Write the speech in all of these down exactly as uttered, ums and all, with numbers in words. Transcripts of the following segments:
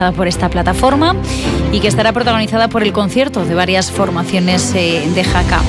por esta plataforma y que estará protagonizada por el concierto de varias formaciones eh, de Jaca.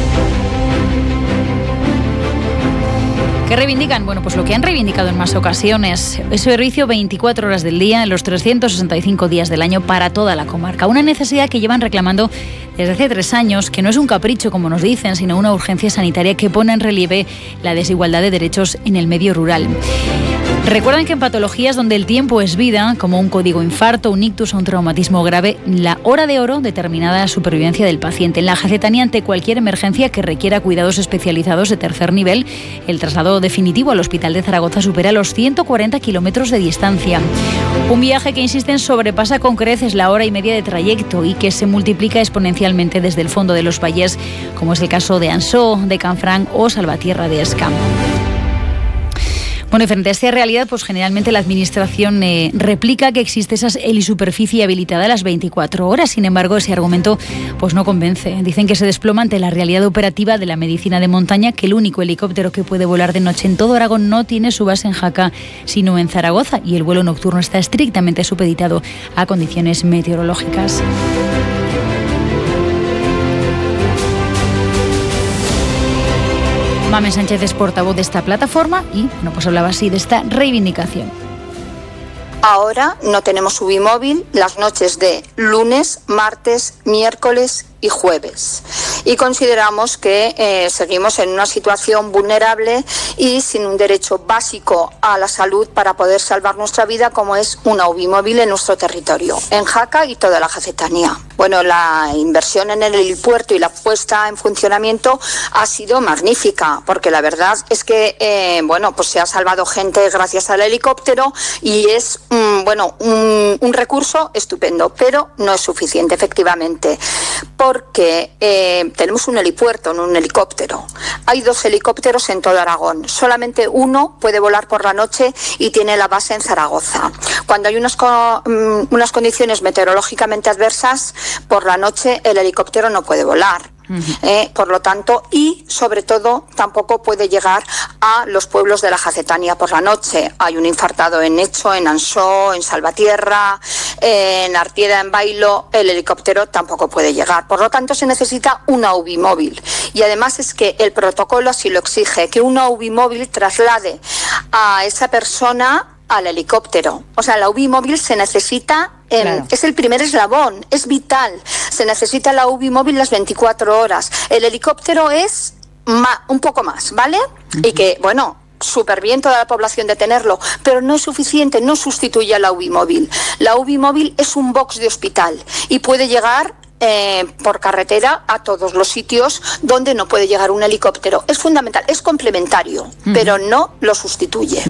¿Qué reivindican? Bueno, pues lo que han reivindicado en más ocasiones, es servicio veinticuatro horas del día en los trescientos sesenta y cinco días del año para toda la comarca. Una necesidad que llevan reclamando desde hace tres años, que no es un capricho como nos dicen, sino una urgencia sanitaria que pone en relieve la desigualdad de derechos en el medio rural. Recuerden que en patologías donde el tiempo es vida, como un código infarto, un ictus o un traumatismo grave, la hora de oro determina la supervivencia del paciente. En la Jacetanía, ante cualquier emergencia que requiera cuidados especializados de tercer nivel, el traslado definitivo al Hospital de Zaragoza supera los ciento cuarenta kilómetros de distancia. Un viaje que, insisten, sobrepasa con creces la hora y media de trayecto y que se multiplica exponencialmente desde el fondo de los valles, como es el caso de Ansó, de Canfranc o Salvatierra de Esca. Bueno, y frente a esta realidad, pues generalmente la Administración eh, replica que existe esa helisuperficie habilitada a las veinticuatro horas. Sin embargo, ese argumento pues no convence. Dicen que se desploma ante la realidad operativa de la medicina de montaña, que el único helicóptero que puede volar de noche en todo Aragón no tiene su base en Jaca, sino en Zaragoza, y el vuelo nocturno está estrictamente supeditado a condiciones meteorológicas. Mamen Sánchez es portavoz de esta plataforma y bueno, pues hablaba así de esta reivindicación. Ahora no tenemos Ubimóvil las noches de lunes, martes, miércoles y jueves. Y consideramos que eh, seguimos en una situación vulnerable y sin un derecho básico a la salud para poder salvar nuestra vida, como es una Ubimóvil en nuestro territorio, en Jaca y toda la Jacetanía. Bueno, la inversión en el helipuerto y la puesta en funcionamiento ha sido magnífica, porque la verdad es que eh, bueno, pues se ha salvado gente gracias al helicóptero y es mm, bueno, un, un recurso estupendo, pero no es suficiente, efectivamente, porque eh, tenemos un helipuerto, no un helicóptero. Hay dos helicópteros en todo Aragón. Solamente uno puede volar por la noche y tiene la base en Zaragoza. Cuando hay unas, co- unas condiciones meteorológicamente adversas, por la noche el helicóptero no puede volar. Eh, por lo tanto, y sobre todo tampoco puede llegar a los pueblos de la Jacetanía por la noche. Hay un infartado en Echo, en Ansó, en Salvatierra, en Artieda, en Bailo. El helicóptero tampoco puede llegar. Por lo tanto, se necesita una Ubimóvil. Y además es que el protocolo así lo exige, que una Ubimóvil traslade a esa persona al helicóptero. O sea, la Ubimóvil se necesita, eh, claro. Es el primer eslabón, es vital. Se necesita la Ubimóvil las veinticuatro horas. El helicóptero es ma- un poco más, ¿vale? Uh-huh. Y que, bueno, súper bien toda la población de tenerlo, pero no es suficiente, no sustituye a la Ubimóvil. La Ubimóvil es un box de hospital y puede llegar Eh, por carretera a todos los sitios donde no puede llegar un helicóptero. Es fundamental, es complementario, uh-huh. pero no lo sustituye.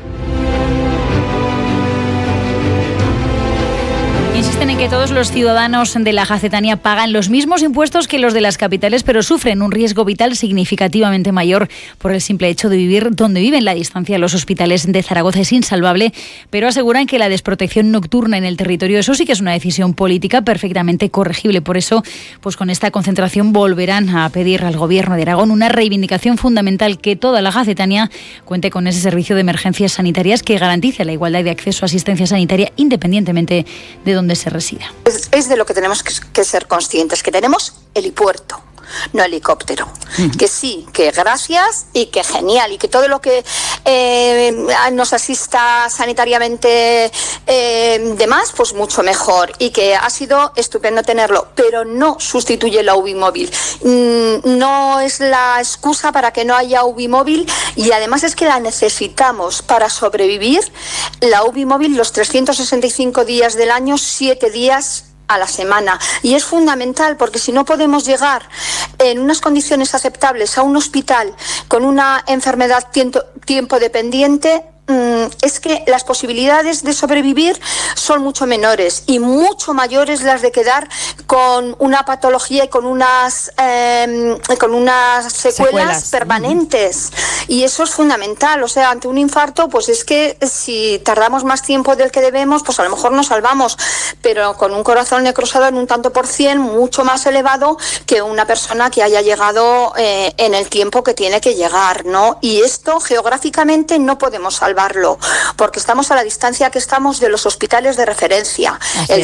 Insisten en que todos los ciudadanos de la Jacetanía pagan los mismos impuestos que los de las capitales, pero sufren un riesgo vital significativamente mayor por el simple hecho de vivir donde viven. La distancia a los hospitales de Zaragoza es insalvable, pero aseguran que la desprotección nocturna en el territorio, eso sí que es una decisión política perfectamente corregible. Por eso, pues con esta concentración volverán a pedir al Gobierno de Aragón una reivindicación fundamental, que toda la Jacetanía cuente con ese servicio de emergencias sanitarias que garantice la igualdad de acceso a asistencia sanitaria independientemente de dónde se resida. Es, es de lo que tenemos que, que ser conscientes, que tenemos helipuerto, no helicóptero. Uh-huh. Que sí, que gracias y que genial, y que todo lo que eh, nos asista sanitariamente eh, demás, pues mucho mejor, y que ha sido estupendo tenerlo, pero no sustituye la Ubimóvil. Mm, no es la excusa para que no haya Ubimóvil, y además es que la necesitamos para sobrevivir. La Ubimóvil los trescientos sesenta y cinco días del año, siete días a la semana, y es fundamental, porque si no podemos llegar en unas condiciones aceptables a un hospital con una enfermedad tiempo, tiempo dependiente, es que las posibilidades de sobrevivir son mucho menores y mucho mayores las de quedar con una patología y con unas eh, con unas secuelas, secuelas. permanentes. Uh-huh. Y eso es fundamental. O sea, ante un infarto, pues es que si tardamos más tiempo del que debemos, pues a lo mejor nos salvamos, pero con un corazón necrosado en un tanto por cien mucho más elevado que una persona que haya llegado eh, en el tiempo que tiene que llegar, ¿no? Y esto geográficamente no podemos salvar, porque estamos a la distancia que estamos de los hospitales de referencia. El